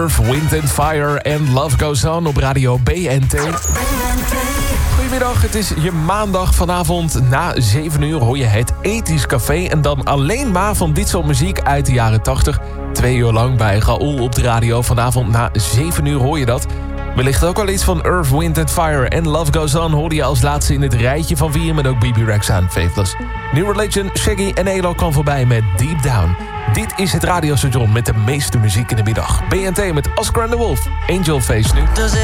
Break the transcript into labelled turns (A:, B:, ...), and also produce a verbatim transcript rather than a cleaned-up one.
A: Earth, Wind and Fire en Love Goes On op radio B N T. Goedemiddag, het is je maandag. Vanavond na zeven uur hoor je het Ethisch Café. En dan alleen maar van dit soort muziek uit de jaren tachtig. Twee uur lang bij Raoul op de radio. Vanavond na zeven uur hoor je dat. Wellicht ook al iets van Earth, Wind and Fire en Love Goes On hoorde je als laatste in het rijtje van vier met ook B B Rex aan Faithless. New Religion, Shaggy en Elo kwam voorbij met Deep Down. Dit is het radiostation met de meeste muziek in de middag. B N T met Oscar and the Wolf, Angel Face nu.